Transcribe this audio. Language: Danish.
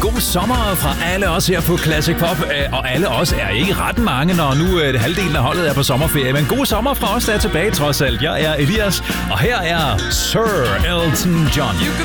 God sommer fra alle os her på Classic Pop. Og alle os er ikke ret mange, når nu halvdelen af holdet er på sommerferie. Men god sommer fra os, der er tilbage trods alt. Jeg er Elias, og her er Sir Elton John.